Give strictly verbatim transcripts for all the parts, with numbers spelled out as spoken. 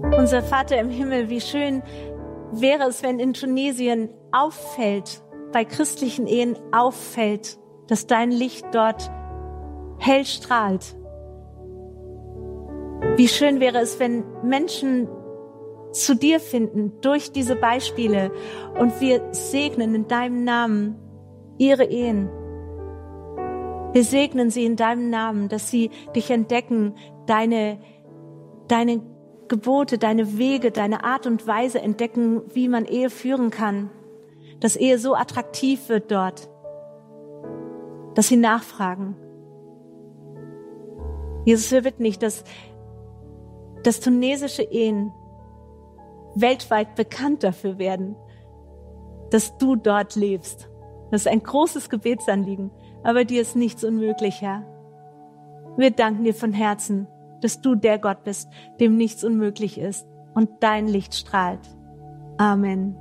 Unser Vater im Himmel, wie schön wäre es, wenn in Tunesien auffällt, bei christlichen Ehen auffällt, dass dein Licht dort hell strahlt. Wie schön wäre es, wenn Menschen zu dir finden durch diese Beispiele und wir segnen in deinem Namen ihre Ehen. Wir segnen sie in deinem Namen, dass sie dich entdecken, deine, deine Gebote, deine Wege, deine Art und Weise entdecken, wie man Ehe führen kann. Dass Ehe so attraktiv wird dort, dass sie nachfragen. Jesus, wir bitten dich, dass, dass tunesische Ehen weltweit bekannt dafür werden, dass du dort lebst. Das ist ein großes Gebetsanliegen, aber dir ist nichts unmöglich, Herr. Wir danken dir von Herzen, dass du der Gott bist, dem nichts unmöglich ist und dein Licht strahlt. Amen.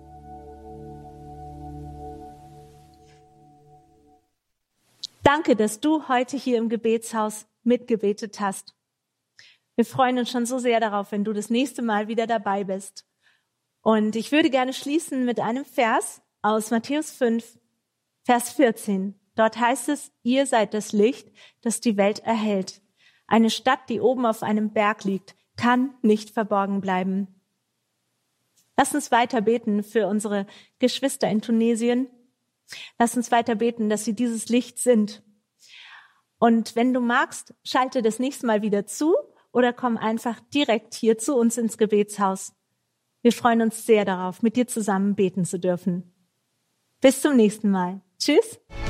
Danke, dass du heute hier im Gebetshaus mitgebetet hast. Wir freuen uns schon so sehr darauf, wenn du das nächste Mal wieder dabei bist. Und ich würde gerne schließen mit einem Vers aus Matthäus fünf, Vers vierzehn. Dort heißt es, ihr seid das Licht, das die Welt erhellt. Eine Stadt, die oben auf einem Berg liegt, kann nicht verborgen bleiben. Lass uns weiter beten für unsere Geschwister in Tunesien. Lass uns weiter beten, dass sie dieses Licht sind. Und wenn du magst, schalte das nächste Mal wieder zu oder komm einfach direkt hier zu uns ins Gebetshaus. Wir freuen uns sehr darauf, mit dir zusammen beten zu dürfen. Bis zum nächsten Mal. Tschüss.